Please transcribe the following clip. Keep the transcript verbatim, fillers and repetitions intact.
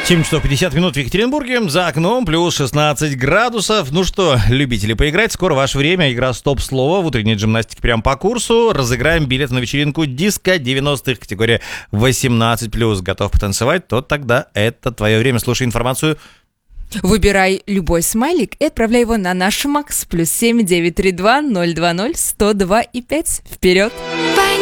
семь часов пятьдесят минут в Екатеринбурге, за окном плюс шестнадцать градусов. Ну что, любители поиграть, скоро ваше время. Игра «Стоп-слово» в утренней гимнастике прямо по курсу. Разыграем билет на вечеринку диско девяностых, категория восемнадцать плюс. Готов потанцевать? То тогда это твое время. Слушай информацию. Выбирай любой смайлик и отправляй его на наш Макс. Плюс семь девять три два ноль два ноль сто два и пять. Вперед! Bye.